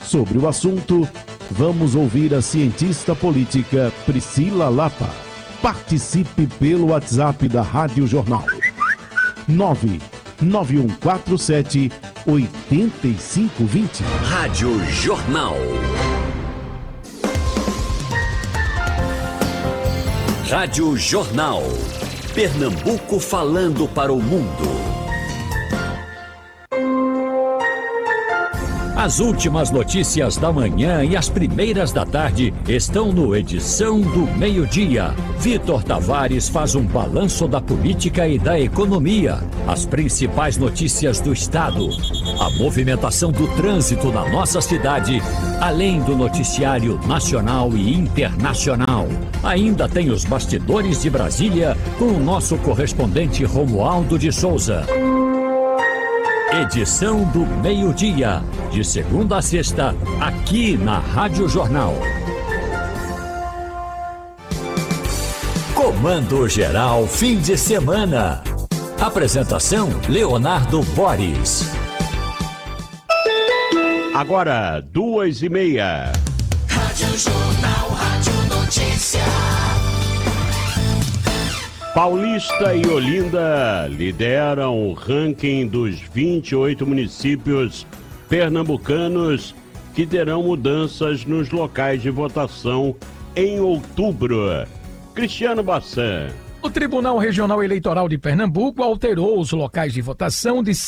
Sobre o assunto, vamos ouvir a cientista política Priscila Lapa. Participe pelo WhatsApp da Rádio Jornal. 99147-8520. Rádio Jornal. Rádio Jornal. Pernambuco falando para o mundo. As últimas notícias da manhã e as primeiras da tarde estão no Edição do Meio-Dia. Vitor Tavares faz um balanço da política e da economia, as principais notícias do estado, a movimentação do trânsito na nossa cidade, além do noticiário nacional e internacional. Ainda tem os bastidores de Brasília com o nosso correspondente Romualdo de Souza. Edição do Meio-Dia, de segunda a sexta, aqui na Rádio Jornal. Comando Geral Fim de Semana. Apresentação Leonardo Boris. Agora, 2:30. Rádio Jornal, Rádio Notícia. Paulista e Olinda lideram o ranking dos 28 municípios pernambucanos que terão mudanças nos locais de votação em outubro. Cristiano Bassan. O Tribunal Regional Eleitoral de Pernambuco alterou os locais de votação de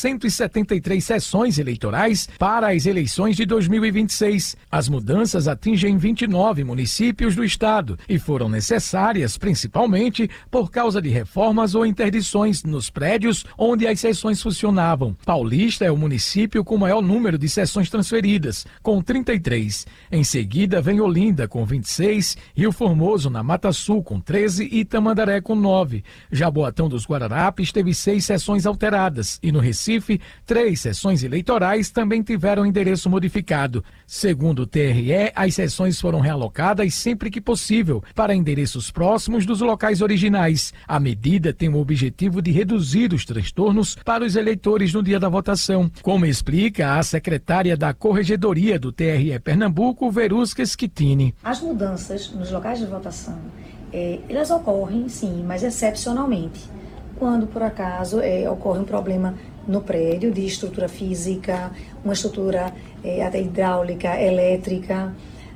173 sessões eleitorais para as eleições de 2026. As mudanças atingem 29 municípios do estado e foram necessárias principalmente por causa de reformas ou interdições nos prédios onde as sessões funcionavam. Paulista é o município com maior número de sessões transferidas, com 33. Em seguida vem Olinda, com 26, Rio Formoso, na Mata Sul, com 13 e Tamandaré, com 9. Jaboatão dos Guararapes teve 6 sessões alteradas e no Recife, 3 sessões eleitorais também tiveram endereço modificado. Segundo o TRE, as sessões foram realocadas sempre que possível para endereços próximos dos locais originais. A medida tem o objetivo de reduzir os transtornos para os eleitores no dia da votação, como explica a secretária da Corregedoria do TRE Pernambuco, Verusca Schettini. As mudanças nos locais de votação elas ocorrem, sim, mas excepcionalmente. Quando, por acaso, ocorre um problema no prédio de estrutura física, uma estrutura até hidráulica, elétrica.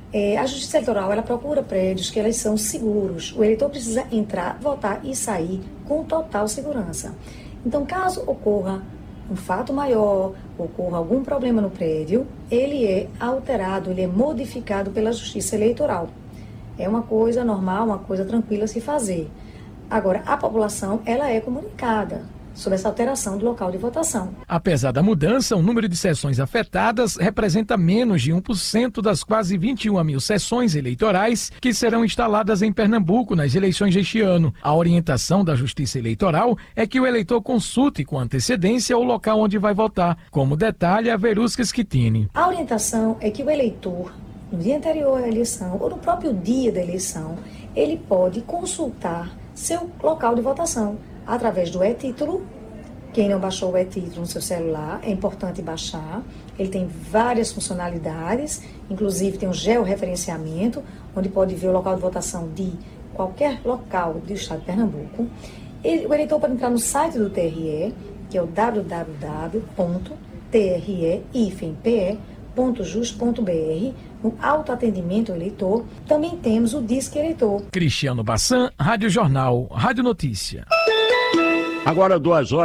A Justiça Eleitoral, ela procura prédios que eles são seguros. O eleitor precisa entrar, votar e sair com total segurança. Então, caso ocorra um fato maior, ocorra algum problema no prédio, ele é alterado, ele é modificado pela Justiça Eleitoral. É uma coisa normal, uma coisa tranquila a se fazer. Agora, a população, ela é comunicada sobre essa alteração do local de votação. Apesar da mudança, o número de sessões afetadas representa menos de 1% das quase 21 mil sessões eleitorais que serão instaladas em Pernambuco nas eleições deste ano. A orientação da Justiça Eleitoral é que o eleitor consulte com antecedência o local onde vai votar, como detalha a Verusca Schettini. A orientação é que o eleitor, no dia anterior à eleição ou no próprio dia da eleição, ele pode consultar seu local de votação através do e-título. Quem não baixou o e-título no seu celular, é importante baixar. Ele tem várias funcionalidades, inclusive tem um georreferenciamento, onde pode ver o local de votação de qualquer local do estado de Pernambuco. O eleitor pode entrar no site do TRE, que é o www.tre-pe.jus.br. No autoatendimento ao eleitor, também temos o Disque Eleitor. Cristiano Bassan, Rádio Jornal, Rádio Notícia. Agora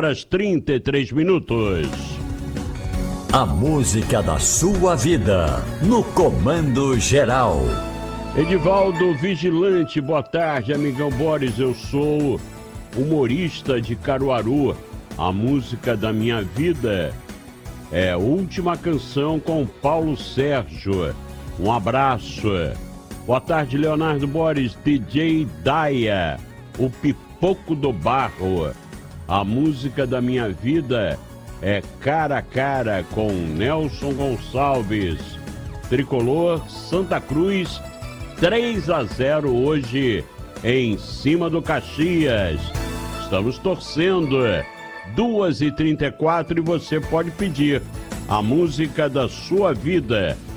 2:33. A música da sua vida, no Comando Geral. Edivaldo Vigilante, boa tarde, amigão Boris, eu sou humorista de Caruaru. A música da minha vida é Última Canção com Paulo Sérgio. Um abraço. Boa tarde, Leonardo Boris, DJ Daia, o Pipoco do Barro. A música da minha vida é Cara a Cara com Nelson Gonçalves. Tricolor Santa Cruz, 3-0 hoje em cima do Caxias. Estamos torcendo. 2:34 e você pode pedir a música da sua vida